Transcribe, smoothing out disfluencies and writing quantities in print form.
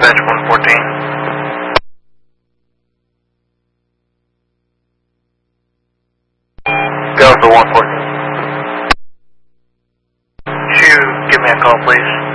dispatch 114. Delta 114. Could you give me a call, please?